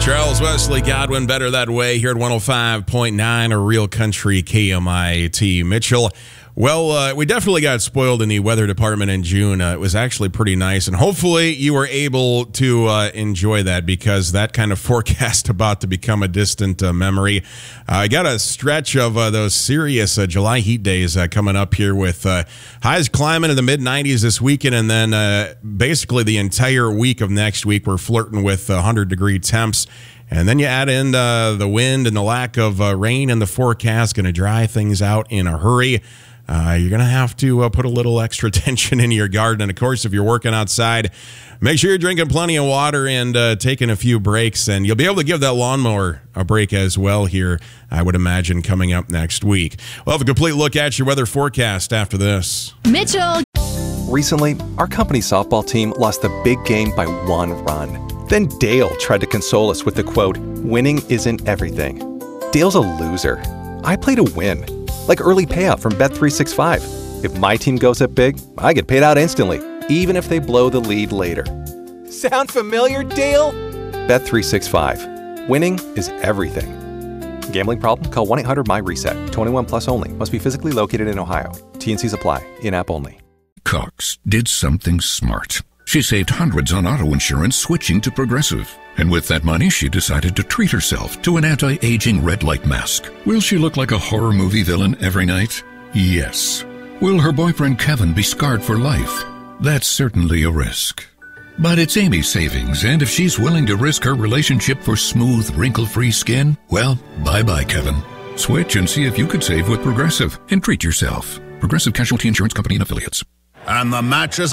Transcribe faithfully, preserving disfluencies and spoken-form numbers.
Charles Wesley Godwin, Better That Way, here at one oh five point nine, a Real Country K M I T. Mitchell, well, uh, we definitely got spoiled in the weather department in June. Uh, it was actually pretty nice, and hopefully you were able to uh, enjoy that, because that kind of forecast about to become a distant uh, memory. Uh, I got a stretch of uh, those serious uh, July heat days uh, coming up here, with uh, highs climbing in the mid nineties this weekend, and then uh, basically the entire week of next week we're flirting with one hundred degree temps. And then you add in uh, the wind and the lack of uh, rain in the forecast, going to dry things out in a hurry. Uh, you're going to have to uh, put a little extra attention in your garden. And, of course, if you're working outside, make sure you're drinking plenty of water and uh, taking a few breaks. And you'll be able to give that lawnmower a break as well here, I would imagine, coming up next week. We'll have a complete look at your weather forecast after this. Mitchell. Recently, our company softball team lost the big game by one run. Then Dale tried to console us with the quote, "Winning isn't everything." Dale's a loser. I play to win. Like early payout from Bet three sixty-five. If my team goes up big, I get paid out instantly, even if they blow the lead later. Sound familiar, Dale? Bet three sixty-five. Winning is everything. Gambling problem? Call one eight hundred my reset. twenty-one plus only. Must be physically located in Ohio. T and Cs apply. In-app only. Cox did something smart. She saved hundreds on auto insurance switching to Progressive. And with that money, she decided to treat herself to an anti-aging red light mask. Will she look like a horror movie villain every night? Yes. Will her boyfriend Kevin be scarred for life? That's certainly a risk. But it's Amy's savings, and if she's willing to risk her relationship for smooth, wrinkle-free skin, well, bye-bye, Kevin. Switch and see if you could save with Progressive and treat yourself. Progressive Casualty Insurance Company and Affiliates. And the match is